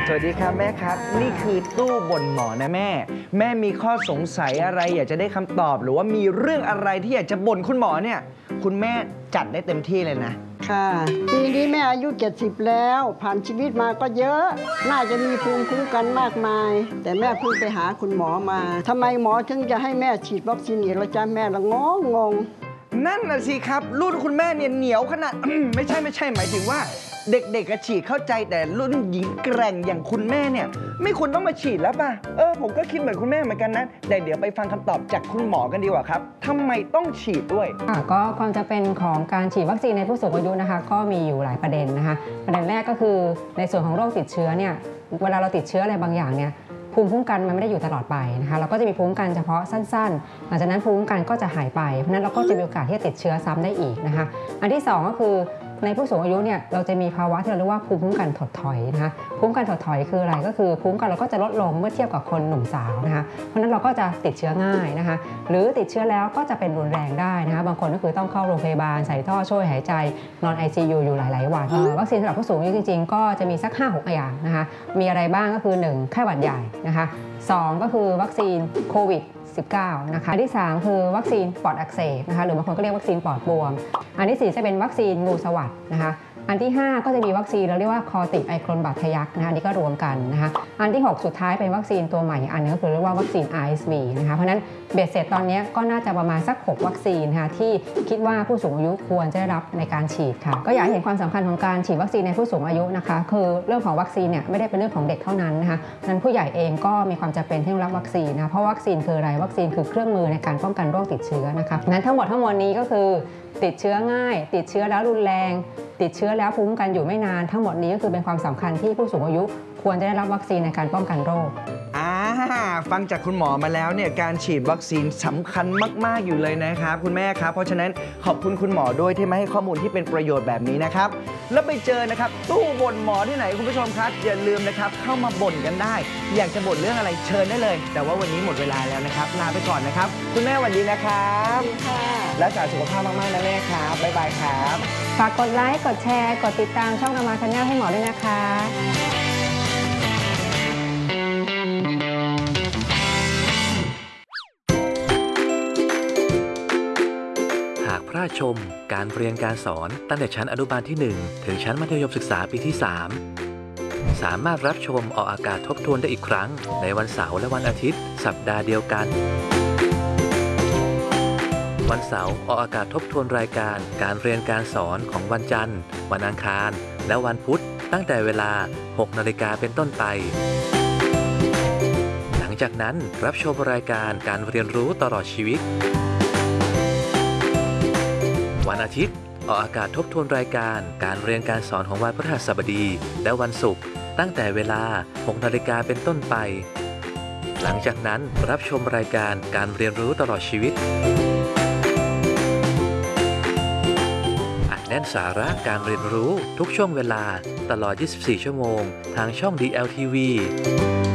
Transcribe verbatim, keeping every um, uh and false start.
สวัสดีครับแม่ครับนี่คือตู้บ่นหมอนะแม่แม่มีข้อสงสัยอะไรอยากจะได้คำตอบหรือว่ามีเรื่องอะไรที่อยากจะบ่นคุณหมอเนี่ยคุณแม่จัดได้เต็มที่เลยนะค่ะปีนี้แม่อายุเจ็ดสิบแล้วผ่านชีวิตมาก็เยอะน่าจะมีภูมิคุ้มกันมากมายแต่แม่เพิ่งไปหาคุณหมอมาทำไมหมอถึงจะให้แม่ฉีดวัคซีนอีกละจ๊ะแม่ละงงงงนั่นน่ะสิครับรุ่นคุณแม่เนี่ยเหนียวขนาด ไม่ใช่ไม่ใช่หมายถึงว่าเด็กๆก็ฉีดเข้าใจแต่รุ่นหญิงแกร่งอย่างคุณแม่เนี่ยไม่ควรต้องมาฉีดแล้วป่ะเออผมก็คิดเหมือนคุณแม่เหมือนกันนะแต่เดี๋ยวไปฟังคำตอบจากคุณหมอกันดีกว่าครับทำไมต้องฉีดด้วยก็ความจำเป็นของการฉีดวัคซีนในผู้สูงอายุนะคะก็มีอยู่หลายประเด็นนะคะประเด็นแรกก็คือในส่วนของโรคติดเชื้อเนี่ยเวลาเราติดเชื้ออะไรบางอย่างเนี่ยภูมิคุ้มกันมันไม่ได้อยู่ตลอดไปนะคะเราก็จะมีภูมิคุ้มกันเฉพาะสั้นๆหลังจากนั้นภูมิคุ้มกันก็จะหายไปเพราะนั้นเราก็จะมีโอกาสที่จะติดเชื้อซ้ำได้อีกนะคะอันที่สองก็คือในผู้สูงอายุเนี่ยเราจะมีภาวะที่เราเรียกว่าภูมิคุ้มกันถดถอยนะคะภูมิคุ้มกันถดถอยคืออะไรก็คือภูมิคุ้มกันเราก็จะลดลงเมื่อเทียบกับคนหนุ่มสาวนะคะเพราะนั้นเราก็จะติดเชื้อง่ายนะคะหรือติดเชื้อแล้วก็จะเป็นรุนแรงได้นะคะบางคนก็คือต้องเข้าโรงพยาบาลใส่ท่อช่วยหายใจนอน ไอ ซี ยู อยู่หลายๆวันวัคซีนสำหรับผู้สูงอายุจริงๆก็จะมีสัก ห้าหก อย่างนะคะมีอะไรบ้างก็คือหนึ่งไข้หวัดใหญ่นะคะสองก็คือวัคซีนโควิดสิบเก้า นะคะอันที่สามคือวัคซีนปอดอักเสบนะคะหรือบางคนก็เรียกวัคซีนปอดบวมอันที่สี่จะเป็นวัคซีนงูสวัสดนะคะอันที่ห้าก็จะมีวัคซีนเราเรียกว่าคอติกไอโครนบาดทะยักนะคะอันนี้ก็รวมกันนะคะอันที่หกสุดท้ายเป็นวัคซีนตัวใหม่อันนึงก็คือเรียกว่าวัคซีน อาร์ เอส วี นะคะเพราะนั้นเบ็ดเสร็จตอนนี้ก็น่าจะประมาณสักหกวัคซีนนะคะที่คิดว่าผู้สูงอายุควรจะได้รับในการฉีดค่ะก็อยากเห็นความสำคัญของการฉีดวัคซีนในผู้สูงอายุนะคะคือเรื่องของวัคซีนเนี่ยไม่ได้เป็นเรื่องของเด็กเท่านั้นนะคะนั้นผู้ใหญ่เองก็มีความจำเป็นที่ต้องรับวัคซีนนะเพราะวัคซีนคืออะไรวัคซีนคือเครื่องมือในการป้องกันโรคติดเชื้อนะคะนั้นทั้งหมดทั้งมวลนี้ก็คือติดเชื้อง่ายติดเชื้อแล้วรุนแรงติดเชื้อแล้วภูมิคุ้มกันอยู่ไม่นานทั้งหมดนี้ก็คือเป็นความสำคัญที่ผู้สูงอายุควรจะได้รับวัคซีนในการป้องกันโรคอ่าฟังจากคุณหมอมาแล้วเนี่ยการฉีดวัคซีนสำคัญมากๆอยู่เลยนะครับคุณแม่ครับเพราะฉะนั้นขอบคุณคุณหมอด้วยที่มาให้ข้อมูลที่เป็นประโยชน์แบบนี้นะครับแล้วไปเจอนะครับตู้บ่นหมอที่ไหนคุณผู้ชมครับอย่าลืมนะครับเข้ามาบ่นกันได้อยากจะบ่นเรื่องอะไรเชิญได้เลยแต่ว่าวันนี้หมดเวลาแล้วนะครับลาไปก่อนนะครับคุณแม่สวัสดีนะครับค่ะรักษาสุขภาพมากๆนะแม่ครับบ๊ายบายครับฝากกดไลค์กดแชร์กดติดตามช่องธรรมาชาแนลให้หมอด้วยนะคะหากพลาดชมการเรียนการสอนตั้งแต่ชั้นอนุบาลที่หนึ่งถึงชั้นมัธยมศึกษาปีที่สามสามารถรับชมออกอากาศทบทวนได้อีกครั้งในวันเสาร์และวันอาทิตย์สัปดาห์เดียวกันวันเสาร์ออกอากาศทบทวนรายการการเรียนการสอนของวันจันทร์วันอังคารและวันพุธตั้งแต่เวลา หกนาฬิกาเป็นต้นไปหลังจากนั้นรับชมรายการการเรียนรู้ตลอดชีวิตวันอาทิตย์ออกอากาศทบทวนรายการการเรียนการสอนของวันพฤหัสบดีและวันศุกร์ตั้งแต่เวลา หกนาฬิกาเป็นต้นไปหลังจากนั้นรับชมรายการการเรียนรู้ตลอดชีวิตอัดแน่นสาระการเรียนรู้ทุกช่วงเวลาตลอด ยี่สิบสี่ ชั่วโมงทางช่อง ดี แอล ที วี